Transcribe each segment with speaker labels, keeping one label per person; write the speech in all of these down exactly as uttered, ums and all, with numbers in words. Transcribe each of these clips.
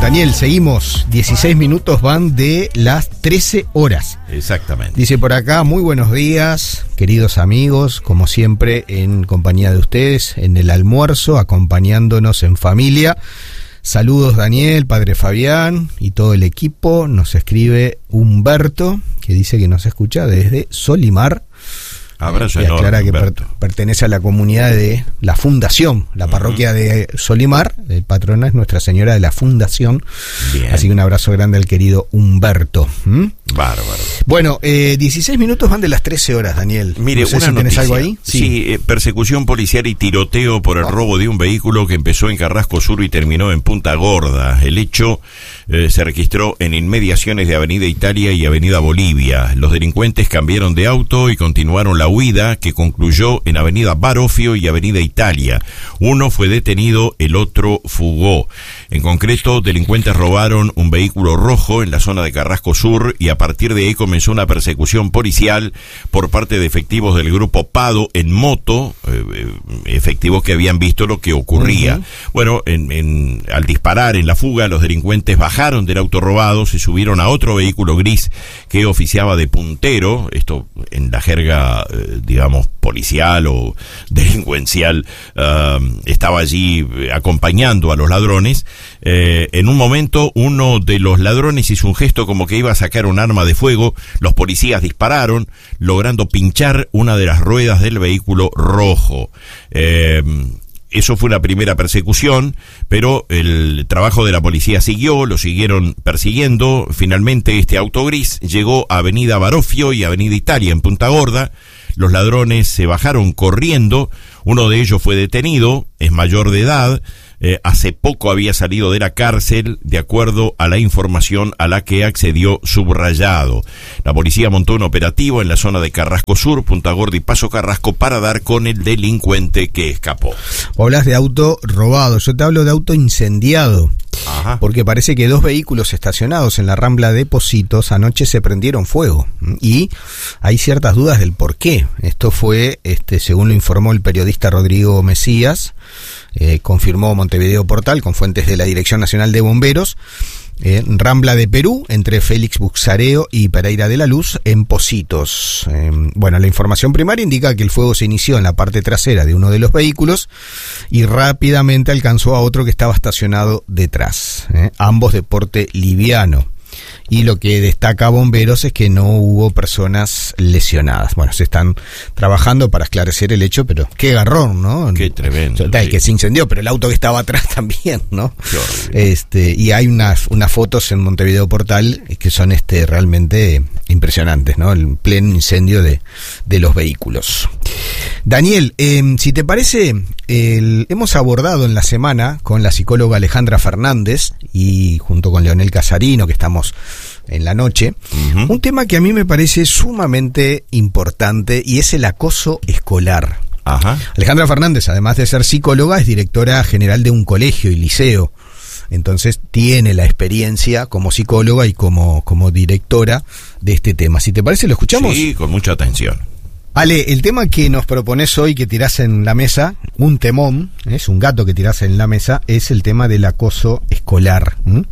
Speaker 1: Daniel, seguimos. dieciséis minutos van de las trece horas.
Speaker 2: Exactamente.
Speaker 1: Dice por acá, muy buenos días, queridos amigos, como siempre en compañía de ustedes, en el almuerzo, acompañándonos en familia. Saludos Daniel, padre Fabián y todo el equipo. Nos escribe Humberto, que dice que nos escucha desde Solimar.
Speaker 2: Abrazo
Speaker 1: y
Speaker 2: enorme,
Speaker 1: aclara que per-
Speaker 2: Humberto.
Speaker 1: pertenece a la comunidad de la Fundación, la uh-huh. parroquia de Solimar. El patrona es Nuestra Señora de la Fundación.
Speaker 2: Bien.
Speaker 1: Así que un abrazo grande al querido Humberto. ¿Mm?
Speaker 2: Bárbaro.
Speaker 1: Bueno, eh, dieciséis minutos van de las trece horas, Daniel.
Speaker 2: Mire,
Speaker 1: no sé
Speaker 2: una
Speaker 1: si tenés
Speaker 2: noticia.
Speaker 1: algo ahí.
Speaker 2: Sí, sí eh, persecución policial y tiroteo por el oh. robo de un vehículo que empezó en Carrasco Sur y terminó en Punta Gorda. El hecho eh, se registró en inmediaciones de Avenida Italia y Avenida Bolivia. Los delincuentes cambiaron de auto y continuaron la huida, que concluyó en Avenida Barofio y Avenida Italia. Uno fue detenido, el otro fugó. En concreto, delincuentes robaron un vehículo rojo en la zona de Carrasco Sur y a partir de ahí comenzó una persecución policial por parte de efectivos del grupo Pado en moto, eh, efectivos que habían visto lo que ocurría. Uh-huh. Bueno, en, en, al disparar en la fuga, los delincuentes bajaron del auto robado, se subieron a otro vehículo gris que oficiaba de puntero, esto en la jerga, eh, digamos, policial o delincuencial, uh, estaba allí acompañando a los ladrones. Eh, en un momento, uno de los ladrones hizo un gesto como que iba a sacar un arma de fuego. Los policías dispararon, logrando pinchar una de las ruedas del vehículo rojo. Eh, Eso fue una primera persecución, pero el trabajo de la policía siguió, lo siguieron persiguiendo. Finalmente este auto gris llegó a Avenida Barofio y Avenida Italia en Punta Gorda. Los ladrones se bajaron corriendo, uno de ellos fue detenido, es mayor de edad, eh, hace poco había salido de la cárcel, de acuerdo a la información a la que accedió Subrayado. La policía montó un operativo en la zona de Carrasco Sur, Punta Gorda y Paso Carrasco para dar con el delincuente que escapó.
Speaker 1: Hablas de auto robado, yo te hablo de auto incendiado.
Speaker 2: Ajá.
Speaker 1: Porque parece que dos vehículos estacionados en la Rambla de Pocitos anoche se prendieron fuego y hay ciertas dudas del por qué. Esto fue, este, según lo informó el periodista Rodrigo Mesías, eh, confirmó Montevideo Portal con fuentes de la Dirección Nacional de Bomberos. Eh, Rambla de Perú, entre Félix Buxareo y Pereira de la Luz, en Pocitos. Eh, bueno, la información primaria indica que el fuego se inició en la parte trasera de uno de los vehículos y rápidamente alcanzó a otro que estaba estacionado detrás, eh, ambos de porte liviano. Y lo que destaca Bomberos es que no hubo personas lesionadas. Bueno, se están trabajando para esclarecer el hecho, pero qué garrón, ¿no?
Speaker 2: Qué tremendo.
Speaker 1: Tal,
Speaker 2: sí.
Speaker 1: Que se incendió, pero el auto que estaba atrás también, ¿no?
Speaker 2: Qué horrible.
Speaker 1: Este, y hay unas, unas fotos en Montevideo Portal que son este realmente impresionantes, ¿no? El pleno incendio de, de los vehículos. Daniel, eh, si te parece, el, hemos abordado en la semana con la psicóloga Alejandra Fernández y junto con Leonel Casarino, que estamos en la noche, uh-huh. un tema que a mí me parece sumamente importante y es el acoso escolar.
Speaker 2: Ajá.
Speaker 1: Alejandra Fernández, además de ser psicóloga, es directora general de un colegio y liceo. Entonces tiene la experiencia como psicóloga y como, como directora de este tema. Si te parece, ¿lo escuchamos?
Speaker 2: Sí, con mucha atención.
Speaker 1: Ale, el tema que nos propones hoy, que tirás en la mesa, un temón, es un gato que tirás en la mesa, es el tema del acoso escolar. ¿Mm?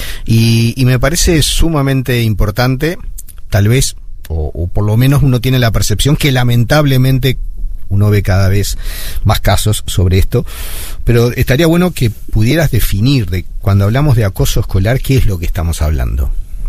Speaker 1: Y, y me parece sumamente importante, tal vez, o, o por lo menos uno tiene la percepción que lamentablemente uno ve cada vez más casos sobre esto, pero estaría bueno que pudieras definir, de cuando hablamos de acoso escolar, ¿qué es lo que estamos hablando?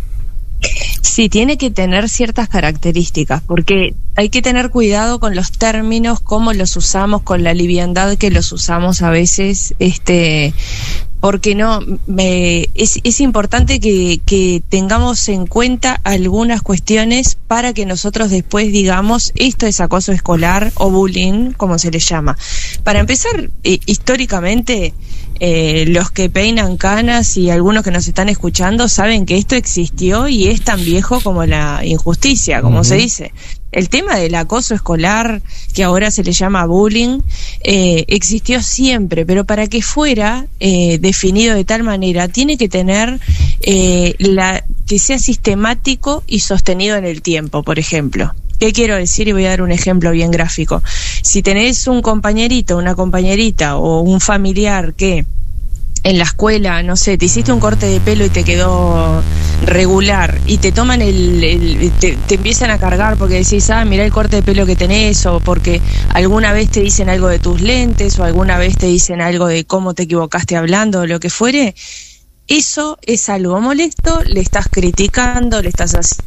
Speaker 3: Sí, tiene que tener ciertas características, porque hay que tener cuidado con los términos, cómo los usamos, con la liviandad que los usamos a veces, este, porque no, me, es, es importante que, que tengamos en cuenta algunas cuestiones para que nosotros después digamos, esto es acoso escolar o bullying, como se le llama. Para empezar, eh, históricamente, Eh, los que peinan canas y algunos que nos están escuchando saben que esto existió y es tan viejo como la injusticia, como uh-huh. se dice. El tema del acoso escolar, que ahora se le llama bullying, eh, existió siempre, pero para que fuera eh, definido de tal manera, tiene que tener eh, la que sea sistemático y sostenido en el tiempo, por ejemplo. ¿Qué quiero decir? Y voy a dar un ejemplo bien gráfico. Si tenés un compañerito, una compañerita o un familiar que en la escuela, no sé, te hiciste un corte de pelo y te quedó regular, y te toman el, el te, te empiezan a cargar porque decís, ah, mirá el corte de pelo que tenés, o porque alguna vez te dicen algo de tus lentes, o alguna vez te dicen algo de cómo te equivocaste hablando, o lo que fuere, eso es algo molesto, le estás criticando, le estás haciendo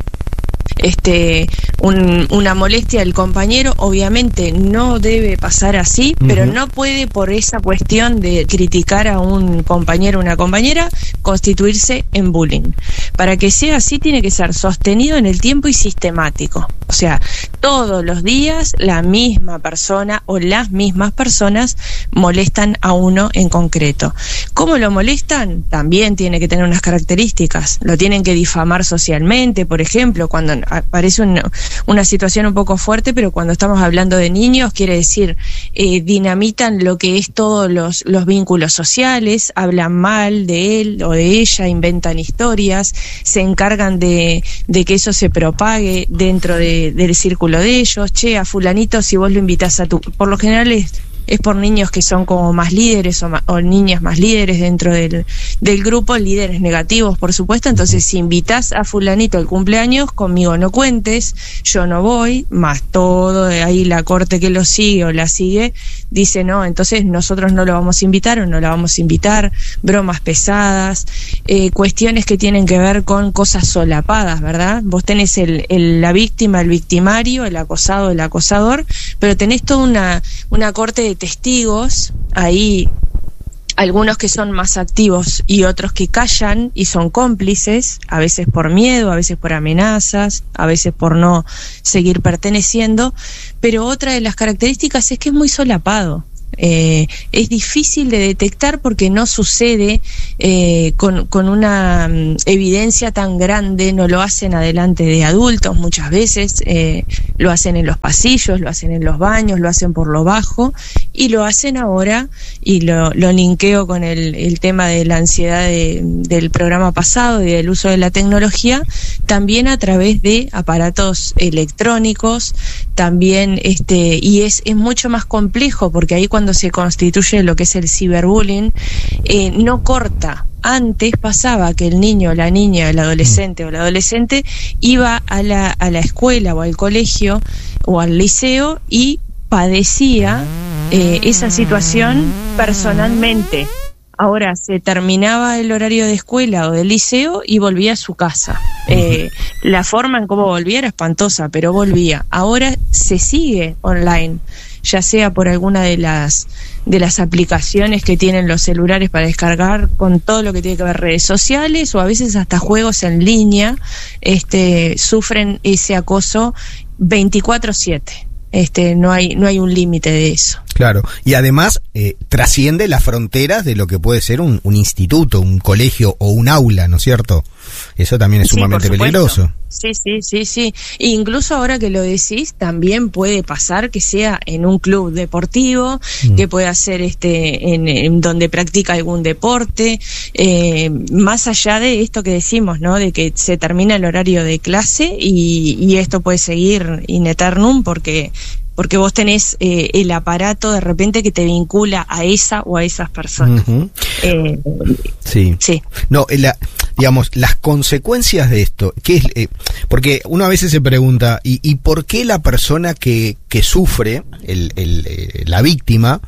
Speaker 3: este un, una molestia al compañero. Obviamente no debe pasar así, uh-huh. pero no puede, por esa cuestión de criticar a un compañero o una compañera, constituirse en bullying. Para que sea así, tiene que ser sostenido en el tiempo y sistemático. O sea, todos los días la misma persona o las mismas personas molestan a uno en concreto. ¿Cómo lo molestan? También tiene que tener unas características. Lo tienen que difamar socialmente, por ejemplo, cuando parece una, una situación un poco fuerte, pero cuando estamos hablando de niños, quiere decir, eh, dinamitan lo que es todos los, los vínculos sociales, hablan mal de él o de ella, inventan historias, se encargan de, de que eso se propague dentro de, del círculo de ellos. Che, a fulanito, si vos lo invitás a tu... Por lo general es... es por niños que son como más líderes o, ma, o niñas más líderes dentro del, del grupo, líderes negativos, por supuesto. Entonces, si invitas a fulanito al cumpleaños, conmigo no cuentes, yo no voy, más todo de ahí la corte que lo sigue o la sigue, dice no, entonces nosotros no lo vamos a invitar o no la vamos a invitar, bromas pesadas, eh, cuestiones que tienen que ver con cosas solapadas, ¿verdad? Vos tenés el, el, la víctima, el victimario, el acosado, el acosador, pero tenés toda una, una corte de testigos, ahí algunos que son más activos y otros que callan y son cómplices, a veces por miedo, a veces por amenazas, a veces por no seguir perteneciendo, pero otra de las características es que es muy solapado. Eh, es difícil de detectar porque no sucede eh, con, con una um, evidencia tan grande, no lo hacen adelante de adultos muchas veces, eh, lo hacen en los pasillos, lo hacen en los baños, lo hacen por lo bajo y lo hacen ahora, y lo, lo linkeo con el, el tema de la ansiedad de, del programa pasado y del uso de la tecnología, también a través de aparatos electrónicos, también este y es, es mucho más complejo porque ahí cuando se constituye lo que es el ciberbullying, eh, no corta. Antes pasaba que el niño, la niña, el adolescente o la adolescente iba a la, a la escuela o al colegio o al liceo y padecía eh, esa situación personalmente. Ahora se terminaba el horario de escuela o del liceo y volvía a su casa. Eh, la forma en cómo volvía era espantosa, pero volvía. Ahora se sigue online, ya sea por alguna de las de las aplicaciones que tienen los celulares para descargar, con todo lo que tiene que ver redes sociales, o a veces hasta juegos en línea, este, sufren ese acoso veinticuatro siete. Este, no hay no hay un límite de eso.
Speaker 1: Claro, y además eh, trasciende las fronteras de lo que puede ser un, un instituto, un colegio o un aula, ¿no es cierto? Eso también es sumamente sí, peligroso.
Speaker 3: Sí, sí, sí, sí. E incluso ahora que lo decís, también puede pasar que sea en un club deportivo, mm. que pueda ser este en, en donde practica algún deporte, eh, más allá de esto que decimos, ¿no? De que se termina el horario de clase y, y esto puede seguir in eternum porque porque vos tenés eh, el aparato de repente que te vincula a esa o a esas personas. Uh-huh. eh,
Speaker 1: sí.
Speaker 3: sí.
Speaker 1: No, la, digamos, las consecuencias de esto, ¿qué es? Eh, porque uno a veces se pregunta, ¿y, y por qué la persona que, que sufre, el, el, eh, la víctima,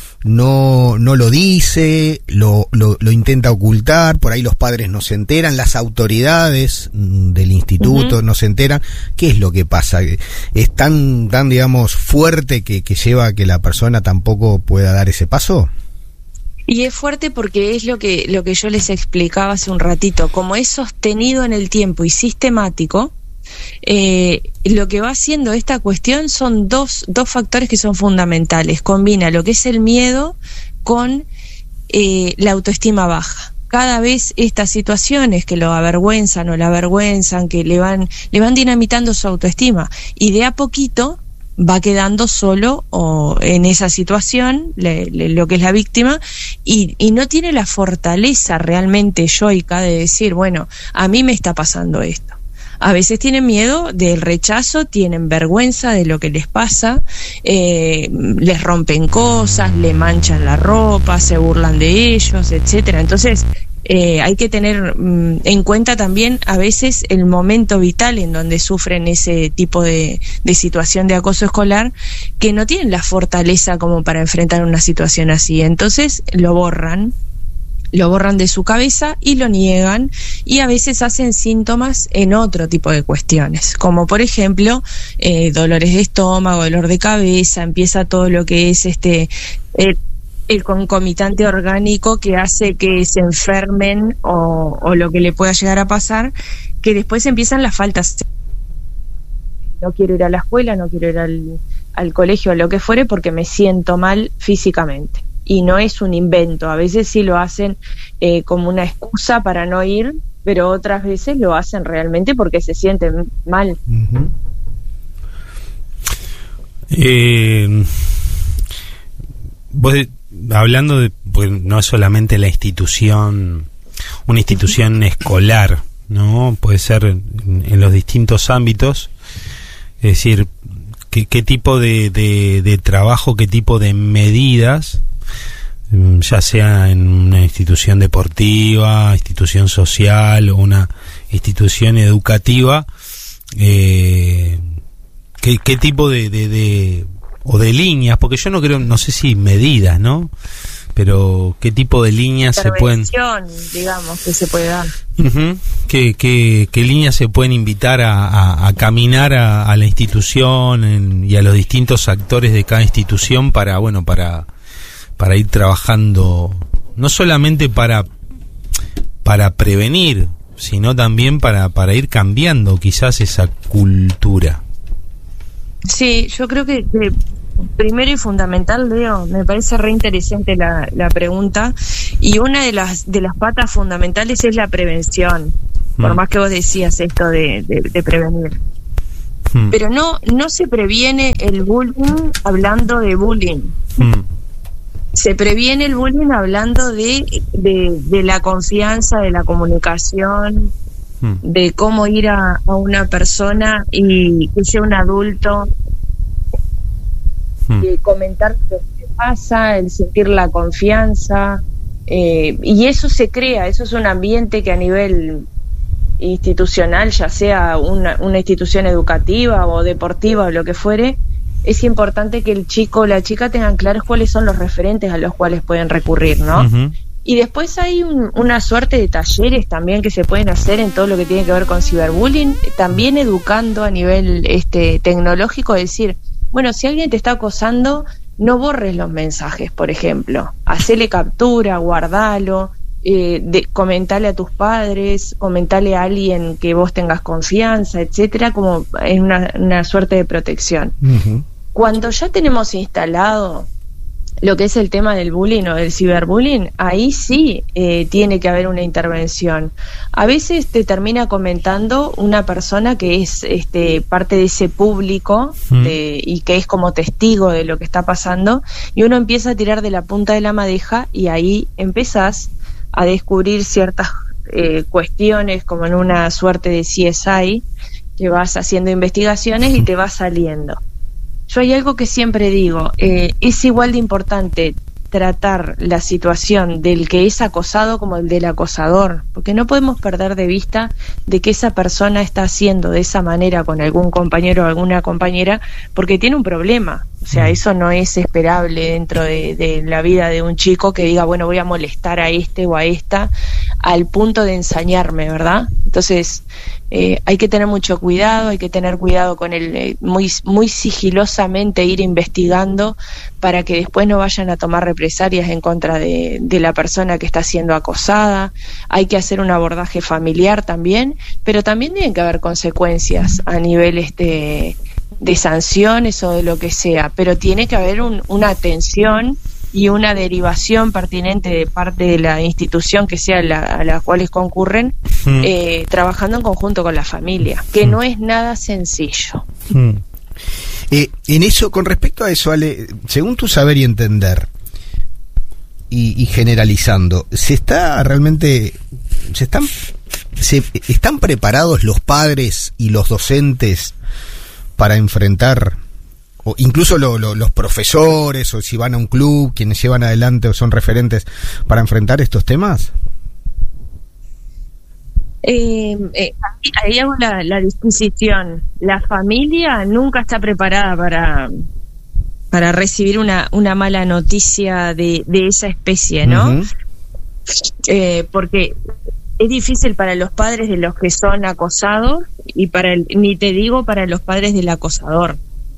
Speaker 1: no no lo dice, lo, lo lo intenta ocultar, por ahí los padres no se enteran, las autoridades del instituto uh-huh. no se enteran? ¿Qué es lo que pasa? ¿Es tan, tan digamos, fuerte que, que lleva a que la persona tampoco pueda dar ese paso?
Speaker 3: Y es fuerte porque es lo que lo que yo les explicaba hace un ratito, como es sostenido en el tiempo y sistemático. Eh, lo que va haciendo esta cuestión son dos, dos factores que son fundamentales. Combina lo que es el miedo con eh, la autoestima baja. Cada vez estas situaciones que lo avergüenzan o la avergüenzan, que le van, le van dinamitando su autoestima, y de a poquito va quedando solo o en esa situación, le, le, lo que es la víctima, y, y no tiene la fortaleza realmente yoica de decir, bueno, a mí me está pasando esto. A veces tienen miedo del rechazo, tienen vergüenza de lo que les pasa, eh, les rompen cosas, le manchan la ropa, se burlan de ellos, etcétera. Entonces, Eh, hay que tener mm, en cuenta también a veces el momento vital en donde sufren ese tipo de, de situación de acoso escolar, que no tienen la fortaleza como para enfrentar una situación así. Entonces lo borran, lo borran de su cabeza y lo niegan, y a veces hacen síntomas en otro tipo de cuestiones, como por ejemplo eh, dolores de estómago, dolor de cabeza, empieza todo lo que es este... Eh, el concomitante orgánico que hace que se enfermen o, o lo que le pueda llegar a pasar, que después empiezan las faltas. No quiero ir a la escuela, no quiero ir al, al colegio, o lo que fuere, porque me siento mal físicamente. Y no es un invento, a veces sí lo hacen eh, como una excusa para no ir, pero otras veces lo hacen realmente porque se sienten mal.
Speaker 4: Uh-huh. Eh, vos hablando de, pues no es solamente la institución, una institución escolar, ¿no? Puede ser en, en los distintos ámbitos, es decir, qué, qué tipo de, de, de trabajo, qué tipo de medidas, ya sea en una institución deportiva, institución social o una institución educativa, eh, qué, qué tipo de, de, de o de líneas, porque yo no creo, no sé si medidas, ¿no? Pero qué tipo de líneas se pueden,
Speaker 3: digamos, que se puede dar.
Speaker 4: Uh-huh. ¿Qué, qué, qué líneas se pueden invitar a, a, a caminar a, a la institución en, y a los distintos actores de cada institución para, bueno, para para ir trabajando, no solamente para para prevenir, sino también para para ir cambiando quizás esa cultura?
Speaker 3: Sí, yo creo que, que primero y fundamental, Leo, me parece re interesante la, la pregunta, y una de las de las patas fundamentales es la prevención, mm. por más que vos decías esto de, de, de prevenir. Mm. Pero no no se previene el bullying hablando de bullying. Mm. Se previene el bullying hablando de, de, de la confianza, de la comunicación, de cómo ir a, a una persona y que sea un adulto, hmm. y comentar lo que pasa, el sentir la confianza, eh, y eso se crea, eso es un ambiente que a nivel institucional, ya sea una, una institución educativa o deportiva o lo que fuere, es importante que el chico o la chica tengan claros cuáles son los referentes a los cuales pueden recurrir, ¿no? Uh-huh. Y después hay un, una suerte de talleres también que se pueden hacer en todo lo que tiene que ver con ciberbullying, también educando a nivel este tecnológico, es decir, bueno, si alguien te está acosando, no borres los mensajes, por ejemplo, hacele captura, guardalo, eh, de, comentale a tus padres, comentale a alguien que vos tengas confianza, etcétera, como en una, una suerte de protección. Uh-huh. Cuando ya tenemos instalado lo que es el tema del bullying o del ciberbullying, ahí sí eh, tiene que haber una intervención. A veces te termina comentando una persona que es este parte de ese público mm. de, y que es como testigo de lo que está pasando, y uno empieza a tirar de la punta de la madeja, y ahí empezás a descubrir ciertas eh, cuestiones, como en una suerte de C S I, que vas haciendo investigaciones y te vas saliendo. Yo hay algo que siempre digo, eh, es igual de importante tratar la situación del que es acosado como el del acosador, porque no podemos perder de vista de que esa persona está haciendo de esa manera con algún compañero o alguna compañera porque tiene un problema. O sea, eso no es esperable dentro de, de la vida de un chico que diga, bueno, voy a molestar a este o a esta al punto de ensañarme, ¿verdad? Entonces, eh, hay que tener mucho cuidado, hay que tener cuidado con el eh, muy muy sigilosamente ir investigando para que después no vayan a tomar represalias en contra de, de la persona que está siendo acosada. Hay que hacer un abordaje familiar también, pero también tienen que haber consecuencias a nivel este de sanciones o de lo que sea, pero tiene que haber un, una atención y una derivación pertinente de parte de la institución que sea la, a la cuales concurren, mm. eh, trabajando en conjunto con la familia, que mm. no es nada sencillo.
Speaker 1: Mm. Eh, en eso, con respecto a eso, Ale, según tu saber y entender, y, y generalizando, ¿se está realmente, se están ¿se, ¿están preparados los padres y los docentes para enfrentar, o incluso lo, lo, los profesores, o si van a un club, quienes llevan adelante o son referentes, para enfrentar estos temas?
Speaker 3: Eh, eh, ahí hago la, la disquisición. La familia nunca está preparada para para recibir una, una mala noticia de, de esa especie, ¿no? Uh-huh. Eh, porque es difícil para los padres de los que son acosados y para el, ni te digo para los padres del acosador.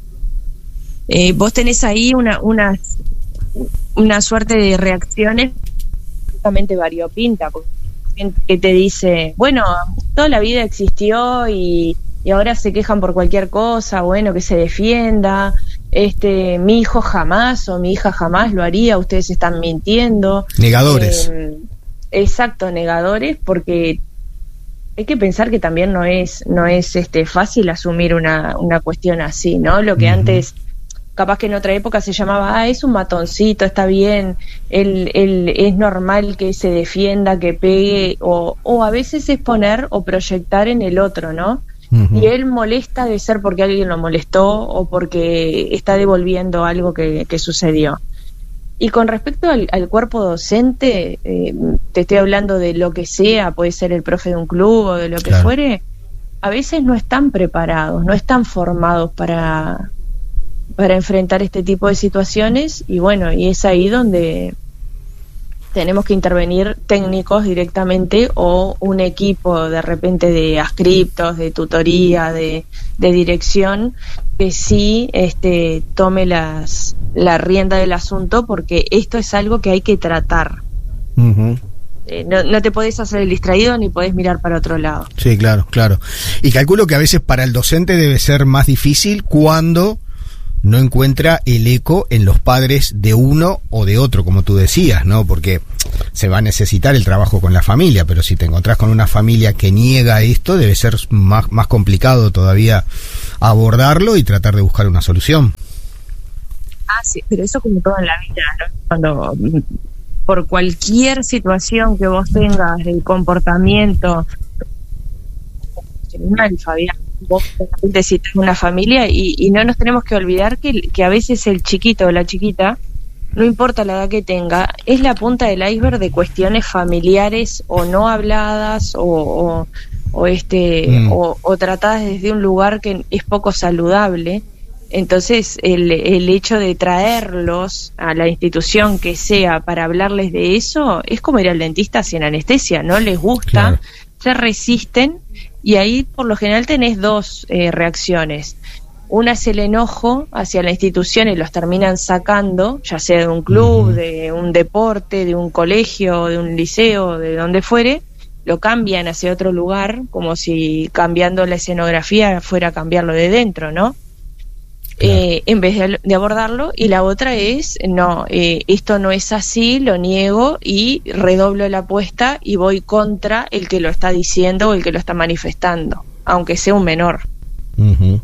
Speaker 3: Eh, vos tenés ahí una, una, una suerte de reacciones absolutamente variopinta, que te dice, bueno, toda la vida existió y, y ahora se quejan por cualquier cosa, bueno, que se defienda, este, mi hijo jamás o mi hija jamás lo haría, ustedes están mintiendo.
Speaker 1: Negadores.
Speaker 3: Eh, exacto, negadores, porque hay que pensar que también no es, no es este fácil asumir una, una cuestión así, ¿no? Lo que uh-huh. antes, capaz que en otra época se llamaba, ah, es un matoncito, está bien, él, él es normal que se defienda, que pegue, o, o a veces es poner o proyectar en el otro, ¿no? Uh-huh. Y él molesta de ser porque alguien lo molestó o porque está devolviendo algo que, que sucedió. Y con respecto al, al cuerpo docente, eh, te estoy hablando de lo que sea, puede ser el profe de un club o de lo que claro. fuere, a veces no están preparados, no están formados para... para enfrentar este tipo de situaciones, y bueno, y es ahí donde tenemos que intervenir técnicos directamente o un equipo de repente de adscriptos, de tutoría, de, de dirección, que sí este, tome las, la rienda del asunto, porque esto es algo que hay que tratar. Uh-huh. Eh, no, no te podés hacer el distraído ni podés mirar para otro lado.
Speaker 1: Sí, claro, claro. Y calculo que a veces para el docente debe ser más difícil cuando no encuentra el eco en los padres de uno o de otro, como tú decías, ¿no? Porque se va a necesitar el trabajo con la familia, pero si te encontrás con una familia que niega esto, debe ser más, más complicado todavía abordarlo y tratar de buscar una solución.
Speaker 3: Ah, sí, pero eso como todo en la vida, ¿no? Cuando por cualquier situación que vos tengas del comportamiento emocional, Fabián, vos necesitas una familia y, y no nos tenemos que olvidar que, que a veces el chiquito o la chiquita, no importa la edad que tenga, es la punta del iceberg de cuestiones familiares o no habladas o, o, o este mm. o, o tratadas desde un lugar que es poco saludable. Entonces el, el hecho de traerlos a la institución que sea para hablarles de eso es como ir al dentista sin anestesia, no les gusta, claro. se resisten. Y ahí por lo general tenés dos eh, reacciones. Una es el enojo hacia la institución y los terminan sacando, ya sea de un club, uh-huh. de un deporte, de un colegio, de un liceo, de donde fuere, lo cambian hacia otro lugar, como si cambiando la escenografía fuera a cambiarlo de dentro, ¿no? Claro. Eh, en vez de, de abordarlo. Y la otra es, no, eh, esto no es así, lo niego y redoblo la apuesta y voy contra el que lo está diciendo o el que lo está manifestando, aunque sea un menor. Uh-huh.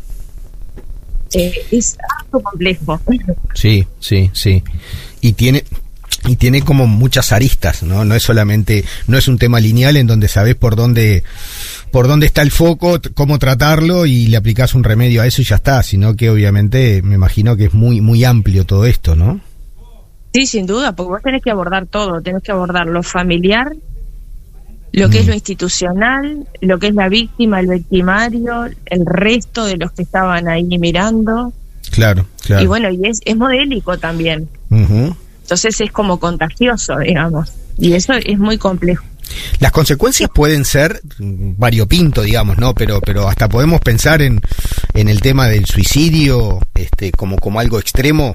Speaker 3: Eh, es algo complejo.
Speaker 1: Sí, sí, sí. Y tiene... Y tiene como muchas aristas, ¿no? No es solamente, no es un tema lineal en donde sabés por dónde, por dónde está el foco, t- cómo tratarlo y le aplicás un remedio a eso y ya está, sino que obviamente me imagino que es muy, muy amplio todo esto, ¿no?
Speaker 3: Sí, sin duda, porque vos tenés que abordar todo, tenés que abordar lo familiar, lo que mm. es lo institucional, lo que es la víctima, el victimario, el resto de los que estaban ahí mirando.
Speaker 1: Claro, claro.
Speaker 3: Y bueno, y es, es modélico también.
Speaker 1: Uh-huh.
Speaker 3: Entonces es como contagioso, digamos, y eso es muy complejo.
Speaker 1: Las consecuencias pueden ser variopinto, digamos, ¿no? Pero pero hasta podemos pensar en, en el tema del suicidio este como, como algo extremo.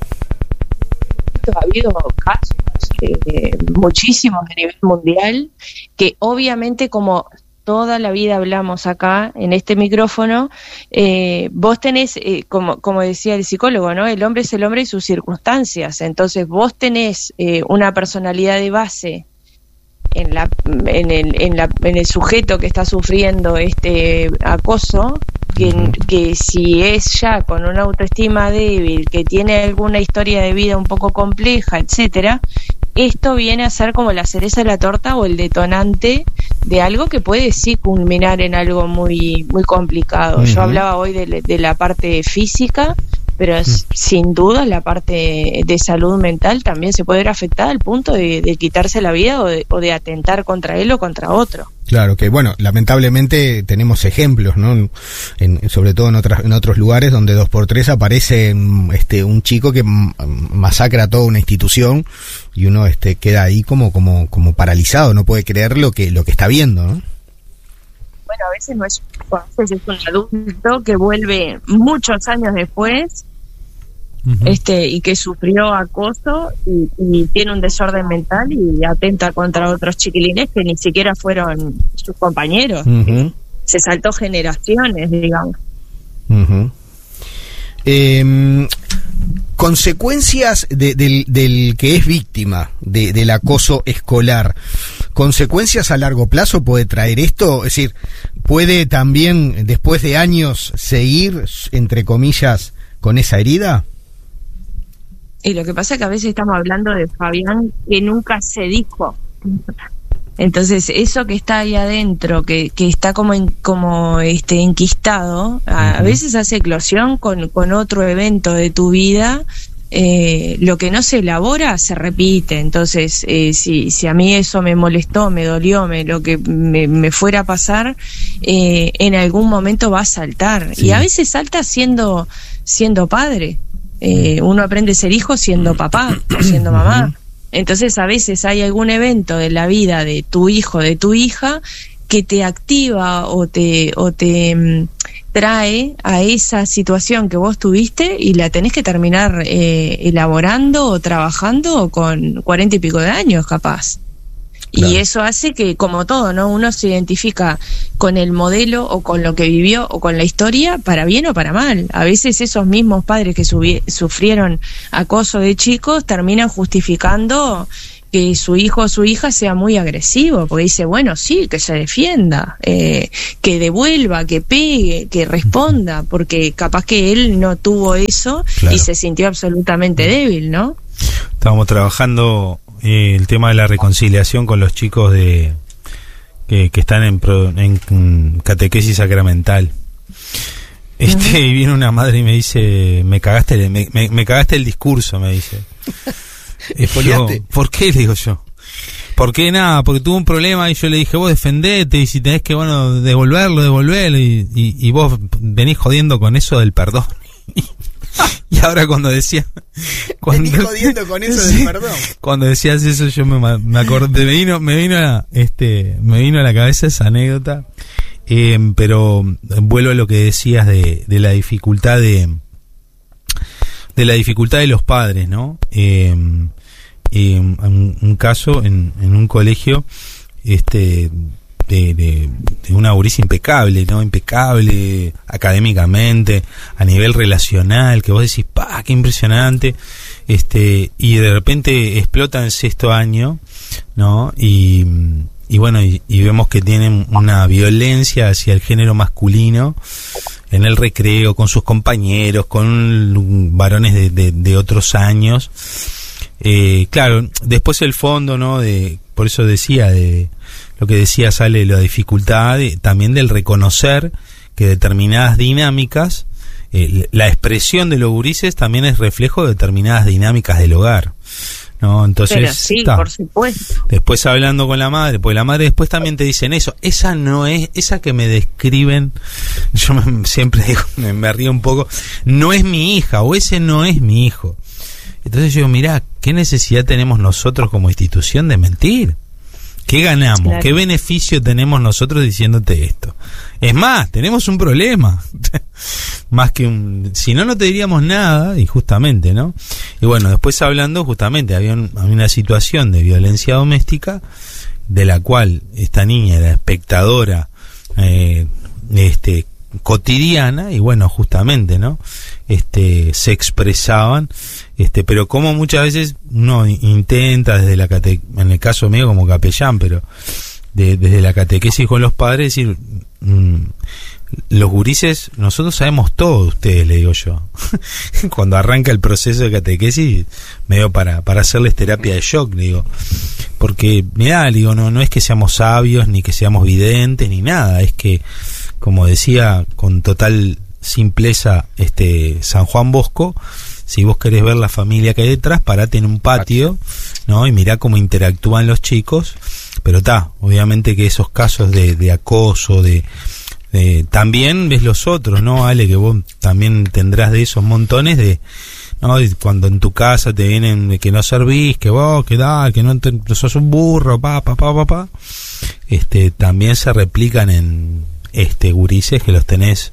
Speaker 3: Ha habido casos, eh, muchísimos a nivel mundial, que obviamente como toda la vida hablamos acá en este micrófono, eh, vos tenés, eh, como, como decía el psicólogo, ¿no? El hombre es el hombre y sus circunstancias. Entonces vos tenés eh, una personalidad de base en la, en el, en la, en el sujeto que está sufriendo este acoso, que, que si es ya con una autoestima débil, que tiene alguna historia de vida un poco compleja, etcétera, esto viene a ser como la cereza de la torta o el detonante de algo que puede sí culminar en algo muy muy complicado. Uh-huh. Yo hablaba hoy de, de la parte física, pero es, sin duda la parte de salud mental también se puede ver afectada al punto de, de quitarse la vida o de, o de atentar contra él o contra otro.
Speaker 1: Claro que, bueno, lamentablemente tenemos ejemplos, ¿no? En, sobre todo en otras en otros lugares donde dos por tres aparece este un chico que masacra a toda una institución y uno este queda ahí como como como paralizado, no puede creer lo que lo que está viendo, ¿no?
Speaker 3: Bueno, a veces no es a veces es un adulto que vuelve muchos años después, uh-huh. este y que sufrió acoso y, y tiene un desorden mental y atenta contra otros chiquilines que ni siquiera fueron sus compañeros. Uh-huh. Se saltó generaciones, digamos.
Speaker 1: Uh-huh. Eh, consecuencias de, del, del que es víctima de, del acoso escolar. ¿Consecuencias a largo plazo puede traer esto? Es decir, ¿puede también, después de años, seguir, entre comillas, con esa herida?
Speaker 3: Y lo que pasa es que a veces estamos hablando de Fabián que nunca se dijo. Entonces, eso que está ahí adentro, que, que está como en, como este enquistado, a, a veces hace eclosión con, con otro evento de tu vida. Eh, lo que no se elabora se repite. Entonces, eh, si, si a mí eso me molestó, me dolió, me, lo que me, me fuera a pasar, eh, en algún momento va a saltar. Sí. Y a veces salta siendo, siendo padre. Eh, uno aprende a ser hijo siendo papá o siendo mamá. Entonces, a veces hay algún evento de la vida de tu hijo, de tu hija, que te activa o te o te mm, trae a esa situación que vos tuviste y la tenés que terminar eh, elaborando o trabajando con cuarenta y pico de años, capaz. Claro. Y eso hace que, como todo, ¿no? Uno se identifica con el modelo o con lo que vivió o con la historia, para bien o para mal. A veces esos mismos padres que subi- sufrieron acoso de chicos terminan justificando que su hijo o su hija sea muy agresivo, porque dice, bueno, sí, que se defienda, eh, que devuelva, que pegue, que responda, porque capaz que él no tuvo eso. Claro. Y se sintió absolutamente débil, ¿no?
Speaker 4: Estábamos trabajando eh, el tema de la reconciliación con los chicos de que, que están en, pro, en catequesis sacramental. Este, uh-huh. Y viene una madre y me dice, me cagaste, me, me, me cagaste el discurso, me dice. Yo, ¿por qué? Le digo yo. ¿Por qué? Nada, porque tuvo un problema y yo le dije, vos defendete y si tenés que, bueno, devolverlo, devolverlo y, y, y vos venís jodiendo con eso del perdón. Y ahora cuando decía... Cuando,
Speaker 1: venís jodiendo con eso del perdón.
Speaker 4: Cuando decías eso yo me, me acordé, me vino, me vino a, este, me vino a la cabeza esa anécdota, eh, pero vuelvo a lo que decías de, de la dificultad de... de la dificultad de los padres, ¿no? Eh, eh, un, un caso en, en un colegio este de, de, de una gurisa impecable, ¿no? Impecable académicamente, a nivel relacional, que vos decís, ¡pa! ¡Qué impresionante! Este, y de repente explota en sexto año, ¿no? Y, y bueno, y, y vemos que tienen una violencia hacia el género masculino en el recreo, con sus compañeros, con varones de, de, de otros años. Eh, claro, después el fondo, ¿no? De, por eso decía, de lo que decía Sale, la dificultad de, también del reconocer que determinadas dinámicas, eh, la expresión de los gurises también es reflejo de determinadas dinámicas del hogar, ¿no? Entonces,
Speaker 3: pero sí,
Speaker 4: ta,
Speaker 3: por supuesto.
Speaker 4: Después hablando con la madre, porque la madre después también te dicen eso, esa no es, esa que me describen, yo me, siempre digo, me, me río un poco, no es mi hija, o ese no es mi hijo. Entonces yo digo, mirá, ¿qué necesidad tenemos nosotros como institución de mentir? ¿Qué ganamos? Claro. ¿Qué beneficio tenemos nosotros diciéndote esto? Es más, tenemos un problema. Más que un... Si no, no te diríamos nada, y justamente, ¿no? Y bueno, después hablando, justamente, había, un, había una situación de violencia doméstica, de la cual esta niña era espectadora eh, este, cotidiana, y bueno, justamente, ¿no? Este, se expresaban, este, pero como muchas veces uno intenta desde la cate, en el caso mío como capellán, pero de, desde la catequesis con los padres, decir, mmm, los gurises, nosotros sabemos todo de ustedes, le digo yo. Cuando arranca el proceso de catequesis, medio para, para hacerles terapia de shock, le digo. Porque, mirá, le digo, no, no es que seamos sabios, ni que seamos videntes, ni nada. Es que, como decía con total simpleza este San Juan Bosco, si vos querés ver la familia que hay detrás, parate en un patio, ¿no? Y mirá cómo interactúan los chicos. Pero está, obviamente que esos casos de, de acoso, de... Eh, también ves los otros, ¿no, Ale? Que vos también tendrás de esos montones de, ¿no? Cuando en tu casa te vienen de que no servís, que vos, que da, que no te, sos un burro, pa, pa, pa, pa, pa. Este, también se replican en, este, gurises que los tenés,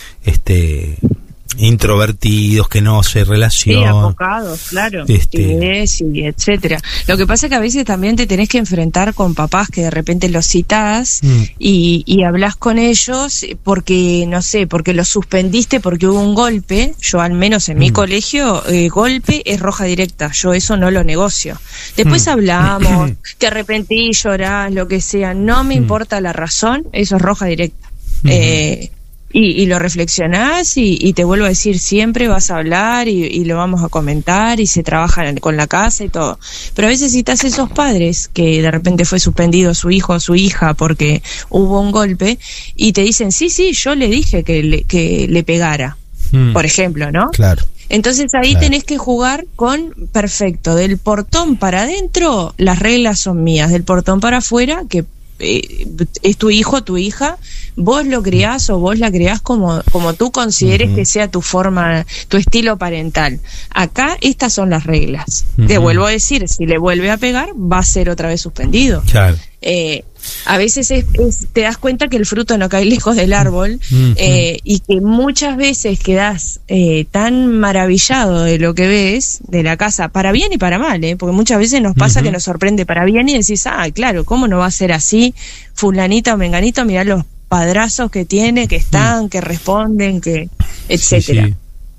Speaker 4: este, introvertidos, que no se relacionan.
Speaker 3: Sí, apocados, claro,
Speaker 4: este...
Speaker 3: y etcétera. Lo que pasa es que a veces también te tenés que enfrentar con papás que de repente los citás mm. y, y hablas con ellos porque, no sé, porque los suspendiste porque hubo un golpe. Yo al menos en mm. mi colegio, eh, golpe es roja directa, yo eso no lo negocio. Después mm. hablamos, te arrepentís, llorás, lo que sea, no me mm. importa la razón, eso es roja directa. Mm. Eh, Y, y lo reflexionás y, y te vuelvo a decir, siempre vas a hablar y, y lo vamos a comentar y se trabaja con la casa y todo. Pero a veces citas a esos padres que de repente fue suspendido su hijo o su hija porque hubo un golpe y te dicen, sí, sí, yo le dije que le, que le pegara, hmm. por ejemplo, ¿no?
Speaker 1: Claro.
Speaker 3: Entonces ahí claro. tenés que jugar con, perfecto, del portón para adentro las reglas son mías, del portón para afuera, que eh, es tu hijo, tu hija, vos lo criás o vos la criás como, como tú consideres uh-huh. que sea tu forma, tu estilo parental. Acá estas son las reglas. Uh-huh. Te vuelvo a decir, si le vuelve a pegar, va a ser otra vez suspendido. Claro. Eh, a veces es, es, te das cuenta que el fruto no cae lejos del árbol uh-huh. eh, y que muchas veces quedás eh, tan maravillado de lo que ves de la casa, para bien y para mal, eh, porque muchas veces nos pasa uh-huh. que nos sorprende para bien y decís, ah, claro, ¿cómo no va a ser así? Fulanita o menganito, mirá los padrazos que tiene, que están, uh-huh. que responden, que etcétera. Sí,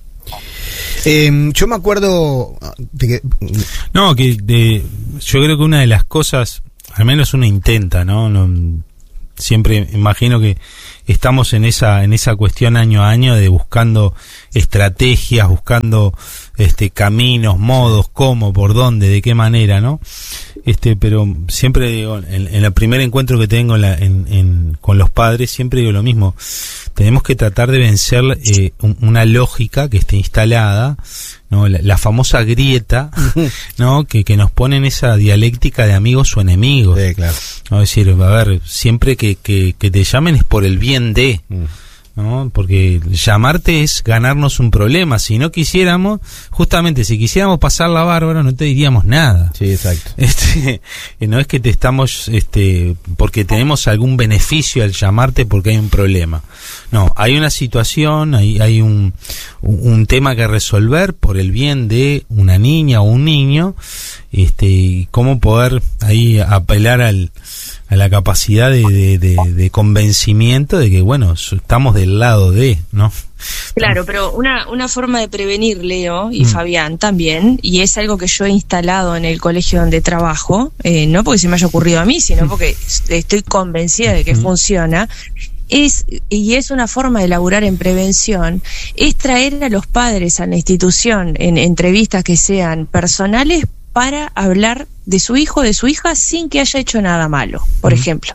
Speaker 1: sí. Eh, yo me acuerdo de que...
Speaker 4: No, que de, yo creo que una de las cosas, al menos uno intenta, ¿no? no siempre imagino que estamos en esa en esa cuestión año a año de buscando estrategias, buscando este caminos, modos, cómo, por dónde, de qué manera, ¿no? Este, pero siempre digo, en, en el primer encuentro que tengo en la, en, en, con los padres, siempre digo lo mismo. Tenemos que tratar de vencer eh, un, una lógica que esté instalada, ¿no? La, la famosa grieta, ¿no? Que, que nos pone en esa dialéctica de amigos o enemigos.
Speaker 1: Sí, claro.
Speaker 4: ¿No? Es decir, a ver, siempre que, que, que te llamen es por el bien de... Mm. ¿no? Porque llamarte es ganarnos un problema. Si no quisiéramos, justamente si quisiéramos pasarla bárbaro, no te diríamos nada.
Speaker 1: Sí, exacto.
Speaker 4: Este, no es que te estamos, este, porque tenemos algún beneficio al llamarte porque hay un problema. No, hay una situación, hay, hay un, un tema que resolver por el bien de una niña o un niño, este, y cómo poder ahí apelar al a la capacidad de, de, de, de convencimiento de que, bueno, estamos del lado de, ¿no?
Speaker 3: Claro, pero una, una forma de prevenir, Leo y mm. Fabián también, y es algo que yo he instalado en el colegio donde trabajo, eh, no porque se me haya ocurrido a mí, sino porque estoy convencida de que mm. funciona, es, y es una forma de laburar en prevención, es traer a los padres a la institución en entrevistas que sean personales para hablar de su hijo o de su hija sin que haya hecho nada malo, por uh-huh. ejemplo.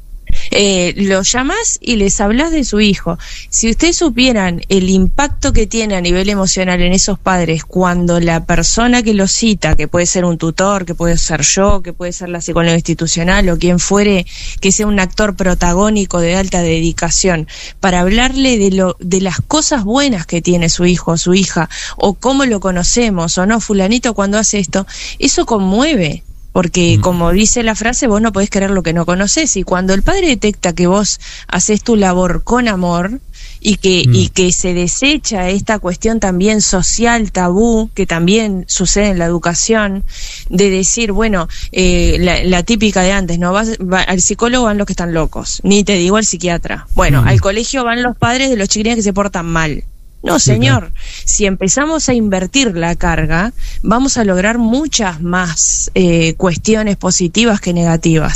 Speaker 3: Eh, lo llamás y les hablas de su hijo. Si ustedes supieran el impacto que tiene a nivel emocional en esos padres cuando la persona que los cita, que puede ser un tutor, que puede ser yo, que puede ser la psicóloga institucional o quien fuere, que sea un actor protagónico de alta dedicación, para hablarle de lo de las cosas buenas que tiene su hijo o su hija, o cómo lo conocemos o no, fulanito cuando hace esto, eso conmueve. Porque, como dice la frase, vos no podés querer lo que no conocés, y cuando el padre detecta que vos haces tu labor con amor y que mm. y que se desecha esta cuestión también social, tabú, que también sucede en la educación, de decir, bueno, eh, la, la típica de antes, ¿no? Vas, va, al psicólogo van los que están locos, ni te digo al psiquiatra. Bueno, mm. al colegio van los padres de los chiquilines que se portan mal. No, señor, si empezamos a invertir la carga, vamos a lograr muchas más eh, cuestiones positivas que negativas.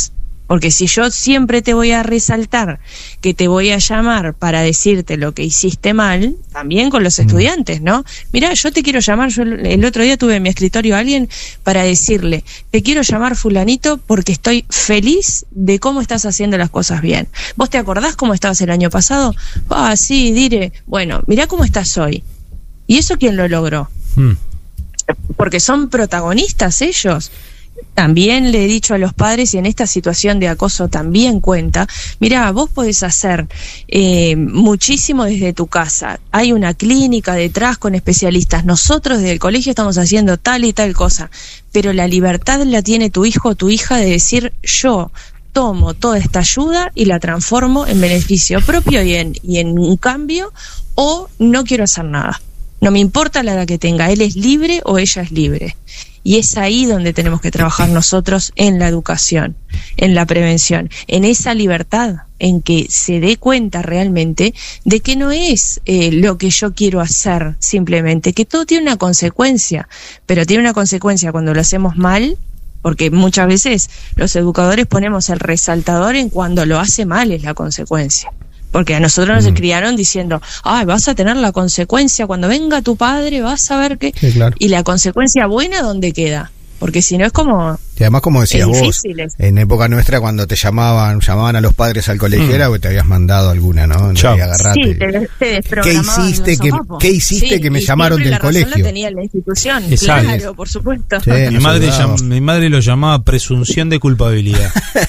Speaker 3: Porque si yo siempre te voy a resaltar, que te voy a llamar para decirte lo que hiciste mal, también con los estudiantes, ¿no? Mirá, yo te quiero llamar, yo el otro día tuve en mi escritorio a alguien para decirle, te quiero llamar fulanito porque estoy feliz de cómo estás haciendo las cosas bien. ¿Vos te acordás cómo estabas el año pasado? Ah, sí, diré, bueno, mirá cómo estás hoy. ¿Y eso quién lo logró? Hmm. Porque son protagonistas ellos. También le he dicho a los padres, y en esta situación de acoso también cuenta, mirá, vos podés hacer eh, muchísimo desde tu casa, hay una clínica detrás con especialistas, nosotros desde el colegio estamos haciendo tal y tal cosa, pero la libertad la tiene tu hijo o tu hija de decir, yo tomo toda esta ayuda y la transformo en beneficio propio y en, y en un cambio, o no quiero hacer nada. No me importa la edad que tenga, él es libre o ella es libre. Y es ahí donde tenemos que trabajar nosotros en la educación, en la prevención, en esa libertad, en que se dé cuenta realmente de que no es eh, lo que yo quiero hacer simplemente, que todo tiene una consecuencia, pero tiene una consecuencia cuando lo hacemos mal, porque muchas veces los educadores ponemos el resaltador en cuando lo hace mal es la consecuencia. Porque a nosotros nos mm. criaron diciendo, ay, vas a tener la consecuencia, cuando venga tu padre vas a ver qué...
Speaker 1: Sí, claro.
Speaker 3: Y la consecuencia buena, ¿dónde queda? Porque si no es como...
Speaker 1: Y además, como decías vos, en época nuestra cuando te llamaban, llamaban a los padres al colegio, mm. era porque te habías mandado alguna, ¿no?
Speaker 3: Chao. Sí, te, te
Speaker 1: ¿Qué hiciste, que, ¿qué hiciste sí, que me llamaron del
Speaker 3: la
Speaker 1: colegio?
Speaker 3: Razón la tenía la institución,
Speaker 4: Exacto.
Speaker 3: Claro, por supuesto.
Speaker 1: Sí,
Speaker 4: mi, madre llam, mi madre lo llamaba presunción de culpabilidad.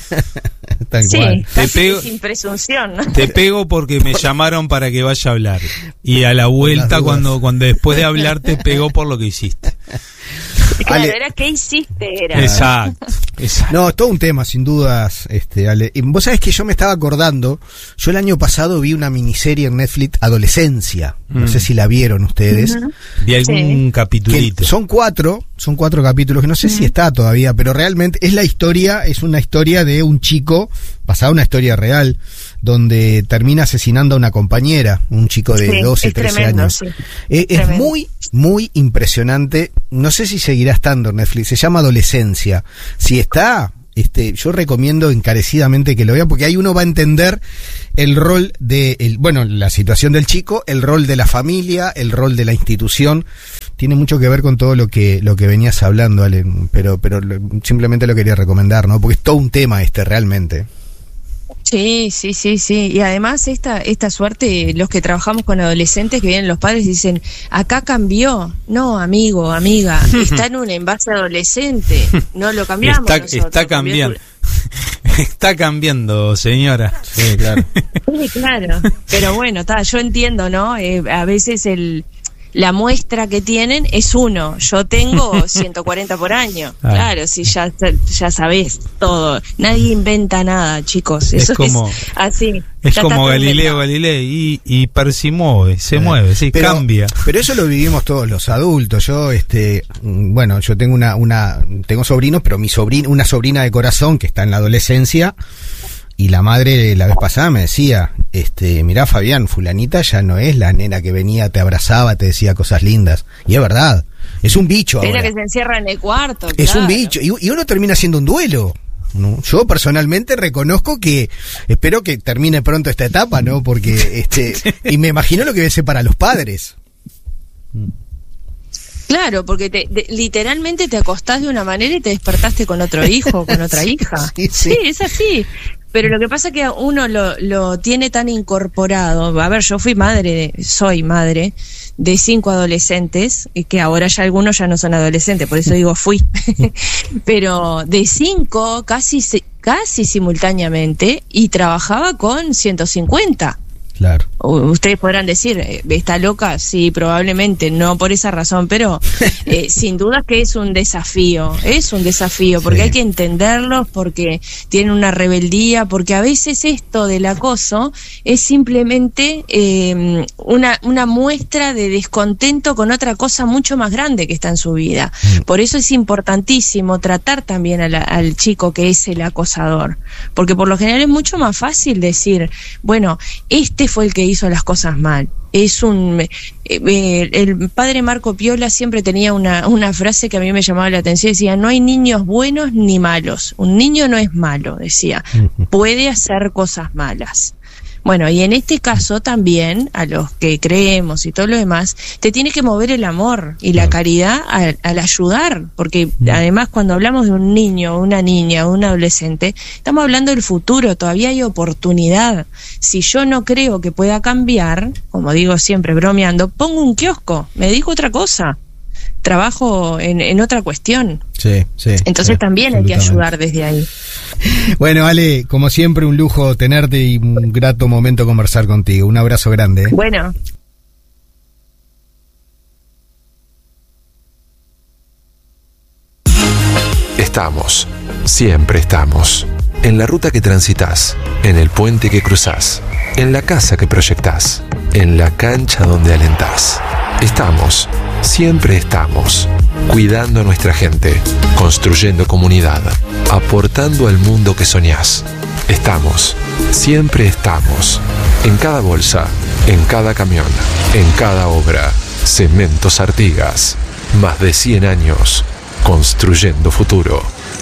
Speaker 1: Tal
Speaker 3: sí,
Speaker 1: cual.
Speaker 4: Te pego,
Speaker 3: sin presunción, ¿no?
Speaker 4: Te pego porque me llamaron para que vaya a hablar. Y a la vuelta, cuando, cuando después de hablar, te pegó por lo que hiciste.
Speaker 3: Claro,
Speaker 1: Ale,
Speaker 3: era qué hiciste, era.
Speaker 4: Exacto, exacto.
Speaker 1: No, todo un tema, sin dudas, este, Ale. Y vos sabés que yo me estaba acordando, yo el año pasado vi una miniserie en Netflix, Adolescencia, mm. no sé si la vieron ustedes.
Speaker 3: Uh-huh.
Speaker 4: Vi algún sí. capitulito.
Speaker 1: Son cuatro, son cuatro capítulos, que no sé uh-huh. si está todavía, pero realmente es la historia, es una historia de un chico, basada en una historia real, donde termina asesinando a una compañera, un chico de sí, doce, trece tremendo, años. Sí. Eh, es muy, muy impresionante. No sé si seguirá estando en Netflix. Se llama Adolescencia. Si está, este, yo recomiendo encarecidamente que lo vea, porque ahí uno va a entender el rol de, el, bueno, la situación del chico, el rol de la familia, el rol de la institución. Tiene mucho que ver con todo lo que lo que venías hablando, Ale, pero, pero simplemente lo quería recomendar, ¿no? Porque es todo un tema este realmente.
Speaker 3: Sí, sí, sí, sí. Y además esta esta suerte, los que trabajamos con adolescentes, que vienen los padres y dicen, acá cambió. No, amigo, amiga, está en un envase adolescente. No lo cambiamos
Speaker 4: Está,
Speaker 3: nosotros.
Speaker 4: está cambiando. Está cambiando, señora.
Speaker 1: Sí, claro.
Speaker 3: Sí, claro. Pero bueno, ta, yo entiendo, ¿no? Eh, a veces el... la muestra que tienen es uno, yo tengo ciento cuarenta por año. Ah. Claro, si ya ya sabés todo. Nadie inventa nada, chicos. Eso es como es así.
Speaker 4: Es como Galileo Galilei y, y percimueve, se eh, mueve, sí,
Speaker 1: pero,
Speaker 4: cambia.
Speaker 1: Pero eso lo vivimos todos los adultos. Yo este bueno, yo tengo una una tengo sobrinos, pero mi sobrina, una sobrina de corazón que está en la adolescencia. Y la madre la vez pasada me decía, este, mirá Fabián, fulanita ya no es la nena que venía, te abrazaba, te decía cosas lindas. Y es verdad, es un bicho ahora.
Speaker 3: Es la que se encierra en el cuarto.
Speaker 1: Es
Speaker 3: claro.
Speaker 1: un bicho, y, y uno termina siendo un duelo, ¿no? Yo personalmente reconozco que espero que termine pronto esta etapa, ¿no? Porque, este, y me imagino lo que debe ser para los padres.
Speaker 3: Claro, porque te, de, literalmente te acostás de una manera y te despertaste con otro hijo, con otra
Speaker 1: sí,
Speaker 3: hija.
Speaker 1: Sí, sí.
Speaker 3: sí, es así. Pero lo que pasa es que uno lo, lo tiene tan incorporado. A ver, yo fui madre, de, soy madre de cinco adolescentes, y que ahora ya algunos ya no son adolescentes, por eso digo fui. Pero de cinco, casi, casi simultáneamente, y trabajaba con ciento cincuenta.
Speaker 1: Claro.
Speaker 3: Ustedes podrán decir, ¿está loca? Sí, probablemente, no por esa razón, pero eh, sin duda que es un desafío, es un desafío, porque sí. hay que entenderlos, porque tienen una rebeldía, porque a veces esto del acoso es simplemente eh, una, una muestra de descontento con otra cosa mucho más grande que está en su vida. Mm. Por eso es importantísimo tratar también a la, al chico que es el acosador, porque por lo general es mucho más fácil decir, bueno, este este fue el que hizo las cosas mal. Es un eh, eh, el padre Marco Piola siempre tenía una, una frase que a mí me llamaba la atención, decía: no hay niños buenos ni malos, un niño no es malo, decía, puede hacer cosas malas. Bueno, y en este caso también, a los que creemos y todo lo demás, te tiene que mover el amor y la caridad al, al ayudar, porque además cuando hablamos de un niño, una niña, un adolescente, estamos hablando del futuro, todavía hay oportunidad. Si yo no creo que pueda cambiar, como digo siempre bromeando, pongo un kiosco, me dedico a otra cosa, trabajo en, en otra cuestión.
Speaker 1: Sí, sí.
Speaker 3: Entonces
Speaker 1: sí,
Speaker 3: también hay que ayudar desde ahí.
Speaker 1: Bueno, Ale, como siempre, un lujo tenerte y un grato momento conversar contigo. Un abrazo grande. ¿eh?
Speaker 3: Bueno.
Speaker 5: Estamos, siempre estamos. En la ruta que transitas, en el puente que cruzás, en la casa que proyectás, en la cancha donde alentás. Estamos, siempre estamos, cuidando a nuestra gente, construyendo comunidad, aportando al mundo que soñás. Estamos, siempre estamos, en cada bolsa, en cada camión, en cada obra. Cementos Artigas, más de cien años, construyendo futuro.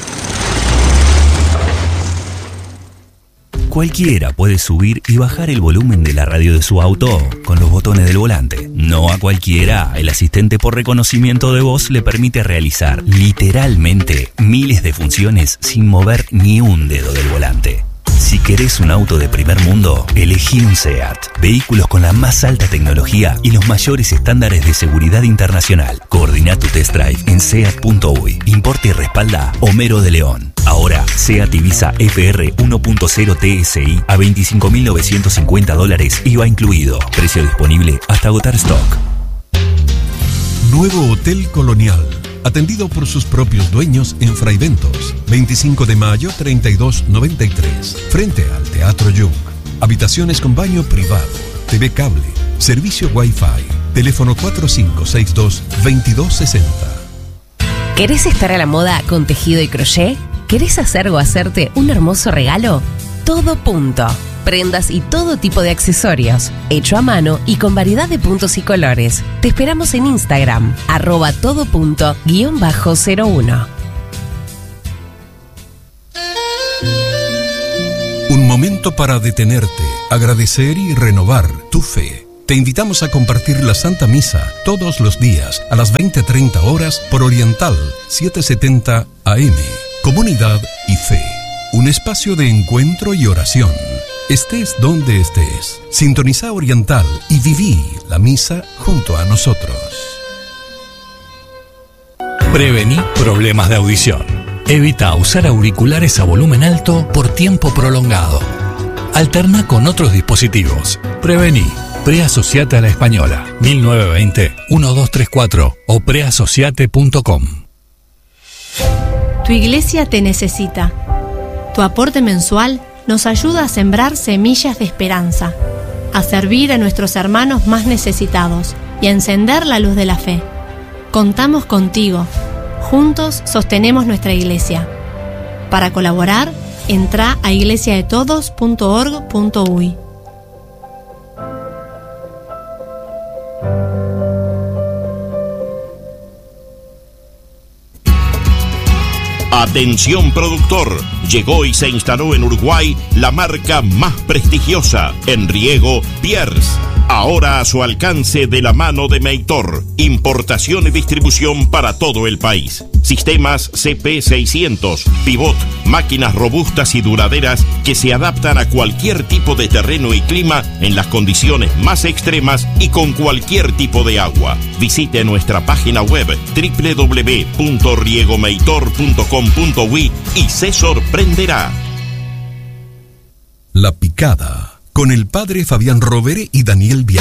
Speaker 6: Cualquiera puede subir y bajar el volumen de la radio de su auto con los botones del volante. No a cualquiera, el asistente por reconocimiento de voz le permite realizar literalmente miles de funciones sin mover ni un dedo del volante. Si querés un auto de primer mundo, elegí un SEAT. Vehículos con la más alta tecnología y los mayores estándares de seguridad internacional. Coordina tu test drive en seat punto uy. Importa y respalda Homero de León. Ahora, SEAT Ibiza F R uno punto cero T S I a veinticinco mil novecientos cincuenta dólares I V A incluido. Precio disponible hasta agotar stock.
Speaker 7: Nuevo Hotel Colonial. Atendido por sus propios dueños en Fraiventos, veinticinco de mayo treinta y dos noventa y tres, frente al Teatro Jung. Habitaciones con baño privado, T V cable, servicio Wi-Fi, teléfono cuatro cinco seis dos, veintidós sesenta.
Speaker 8: ¿Querés estar a la moda con tejido y crochet? ¿Querés hacer o hacerte un hermoso regalo? Todo Punto. Prendas y todo tipo de accesorios, hecho a mano y con variedad de puntos y colores. Te esperamos en Instagram, arroba todo punto guión bajo cero uno.
Speaker 7: Un momento para detenerte, agradecer y renovar tu fe. Te invitamos a compartir la Santa Misa todos los días a las veinte treinta horas por Oriental setecientos setenta A M. Comunidad y fe. Un espacio de encuentro y oración. Estés donde estés, sintoniza Oriental y viví la misa junto a nosotros.
Speaker 9: Prevení problemas de audición. Evita usar auriculares a volumen alto por tiempo prolongado. Alterna con otros dispositivos. Prevení. Preasociate a la Española. mil novecientos veinte, doce treinta y cuatro o preasociate punto com.
Speaker 10: Tu iglesia te necesita. Tu aporte mensual nos ayuda a sembrar semillas de esperanza, a servir a nuestros hermanos más necesitados y a encender la luz de la fe. Contamos contigo. Juntos sostenemos nuestra iglesia. Para colaborar, entra a iglesia de todos punto org punto uy.
Speaker 2: Atención productor, llegó y se instaló en Uruguay la marca más prestigiosa en riego, Pierce. Ahora a su alcance de la mano de Meitor. Importación y distribución para todo el país. Sistemas C P seiscientos, pivot, máquinas robustas y duraderas que se adaptan a cualquier tipo de terreno y clima en las condiciones más extremas y con cualquier tipo de agua. Visite nuestra página web doble u doble u doble u punto riegomeitor punto com punto uy y se sorprenderá.
Speaker 7: La Picada, con el padre Fabián Rovere y Daniel Bianchi.